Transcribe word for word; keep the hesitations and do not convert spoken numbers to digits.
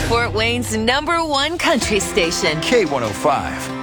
Fort Wayne's number one country station. K one oh five.